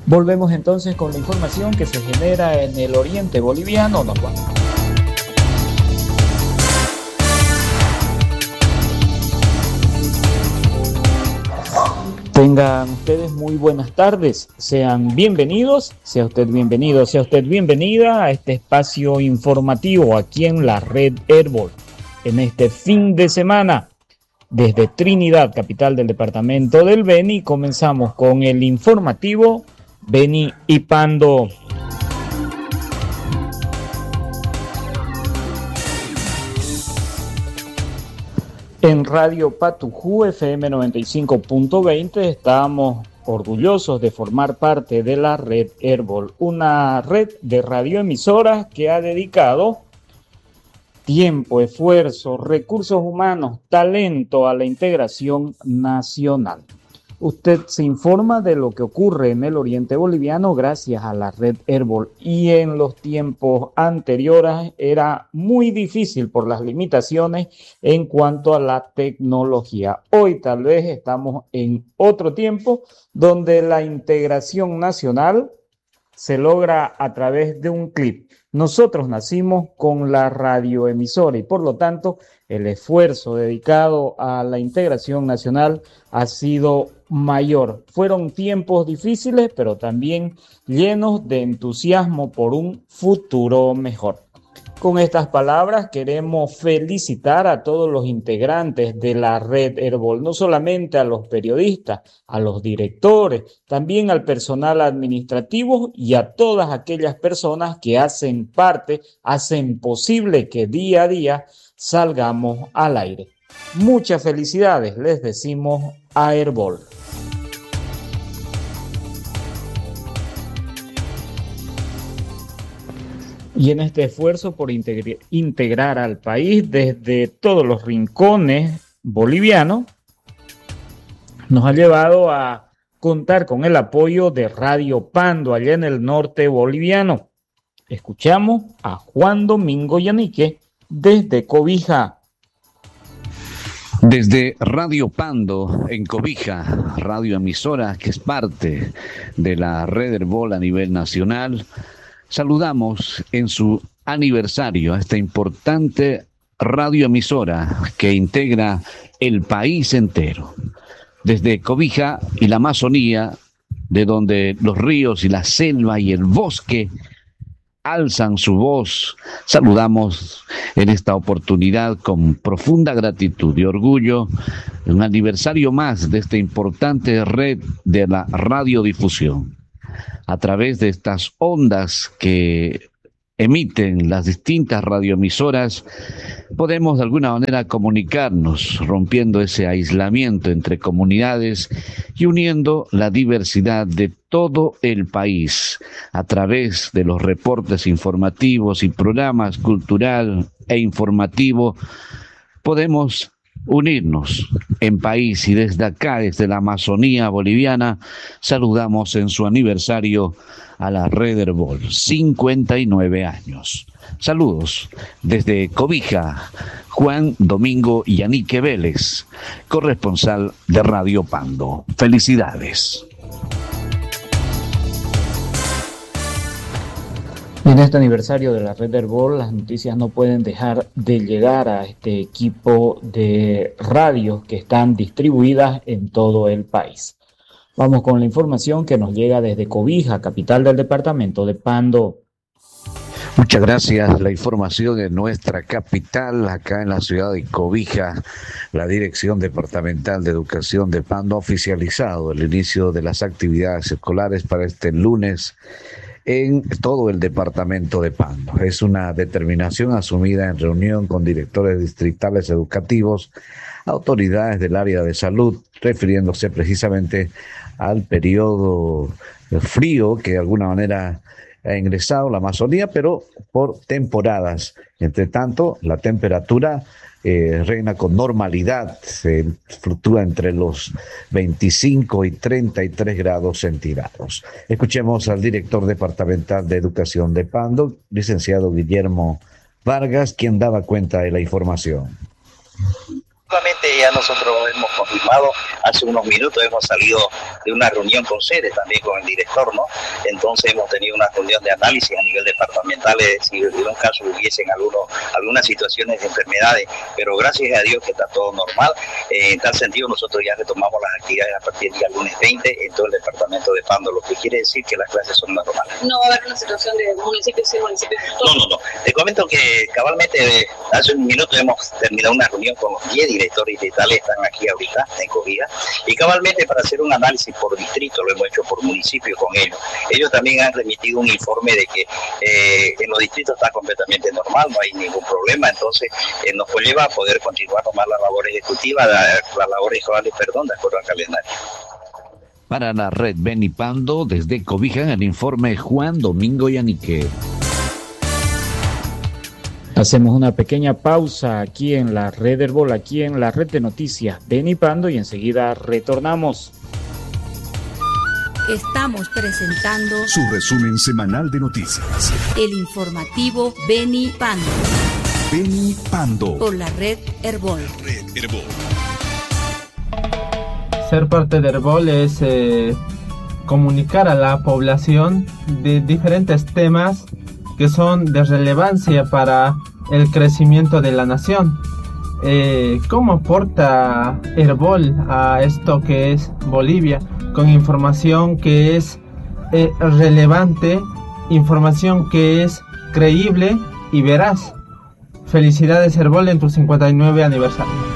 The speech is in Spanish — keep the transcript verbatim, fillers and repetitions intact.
Volvemos entonces con la información que se genera en el oriente boliviano. Nos vamos. Tengan ustedes muy buenas tardes, sean bienvenidos, sea usted bienvenido, sea usted bienvenida a este espacio informativo aquí en la Red Herbol. En este fin de semana, desde Trinidad, capital del departamento del Beni, comenzamos con el informativo Beni y Pando. En Radio Patujú F M noventa y cinco punto veinte estamos orgullosos de formar parte de la Red Herbol, una red de radioemisoras que ha dedicado tiempo, esfuerzo, recursos humanos, talento a la integración nacional. Usted se informa de lo que ocurre en el oriente boliviano gracias a la Red Herbol, y en los tiempos anteriores era muy difícil por las limitaciones en cuanto a la tecnología. Hoy tal vez estamos en otro tiempo donde la integración nacional se logra a través de un clip. Nosotros nacimos con la radioemisora y por lo tanto el esfuerzo dedicado a la integración nacional ha sido mayor. Fueron tiempos difíciles, pero también llenos de entusiasmo por un futuro mejor. Con estas palabras queremos felicitar a todos los integrantes de la Red Herbol, no solamente a los periodistas, a los directores, también al personal administrativo y a todas aquellas personas que hacen parte, hacen posible que día a día salgamos al aire. Muchas felicidades, les decimos a Herbol. Y en este esfuerzo por integr- integrar al país desde todos los rincones bolivianos, nos ha llevado a contar con el apoyo de Radio Pando allá en el norte boliviano. Escuchamos a Juan Domingo Yanique desde Cobija. Desde Radio Pando en Cobija, radioemisora que es parte de la Red Herbol a nivel nacional, saludamos en su aniversario a esta importante radioemisora que integra el país entero. Desde Cobija y la Amazonía, de donde los ríos y la selva y el bosque alzan su voz, saludamos en esta oportunidad con profunda gratitud y orgullo un aniversario más de esta importante red de la radiodifusión. A través de estas ondas que emiten las distintas radioemisoras, podemos de alguna manera comunicarnos, rompiendo ese aislamiento entre comunidades y uniendo la diversidad de todo el país a través de los reportes informativos y programas cultural e informativo. Podemos unirnos en país y desde acá, desde la Amazonía boliviana, saludamos en su aniversario a la Red Herbol, cincuenta y nueve años. Saludos desde Cobija, Juan Domingo Yanique Vélez, corresponsal de Radio Pando. Felicidades. En este aniversario de la Red Herbol, las noticias no pueden dejar de llegar a este equipo de radios que están distribuidas en todo el país. Vamos con la información que nos llega desde Cobija, capital del departamento de Pando. Muchas gracias. La información de nuestra capital, acá en la ciudad de Cobija, la Dirección Departamental de Educación de Pando ha oficializado el inicio de las actividades escolares para este lunes en todo el departamento de Pando. Es una determinación asumida en reunión con directores distritales educativos, autoridades del área de salud, refiriéndose precisamente al periodo frío que de alguna manera ha ingresado la Amazonía, pero por temporadas. Entre tanto, la temperatura eh, reina con normalidad, se fluctúa entre los veinticinco y treinta y tres grados centígrados. Escuchemos al director departamental de Educación de Pando, licenciado Guillermo Vargas, quien daba cuenta de la información. efectivamente ya nosotros hemos confirmado, hace unos minutos hemos salido de una reunión con sede, también con el director, ¿no? Entonces hemos tenido una reunión de análisis a nivel departamental, si en un caso hubiesen algunos, algunas situaciones de enfermedades, pero gracias a Dios que está todo normal. Eh, en tal sentido nosotros ya retomamos las actividades a partir del día lunes veinte en todo el departamento de Pando, lo que quiere decir que las clases son normales. ¿No va a haber una situación de municipios y municipios? No, no, no. Te comento que cabalmente hace un minuto hemos terminado una reunión con los diez directores distritales, están aquí ahorita en Cobija, y cabalmente para hacer un análisis por distrito, lo hemos hecho por municipio con ellos. Ellos también han remitido un informe de que eh, en los distritos está completamente normal, no hay ningún problema, entonces eh, nos conlleva a poder continuar nomás la labor ejecutiva, la, la labor ejecutiva, perdón, de acuerdo al calendario. Para la red Beni Pando, desde Cobija, el informe Juan Domingo Yanique. Hacemos una pequeña pausa aquí en la red Herbol, aquí en la red de noticias Beni Pando, y enseguida retornamos. Estamos presentando su resumen semanal de noticias. El informativo Beni Pando. Beni Pando. Por la red Herbol. Red Herbol. Ser parte de Herbol es eh, comunicar a la población de diferentes temas que son de relevancia para el crecimiento de la nación. Eh, ¿Cómo aporta Herbol a esto que es Bolivia? Con información que es eh, relevante, información que es creíble y veraz. Felicidades Herbol en tu cincuenta y nueve aniversario.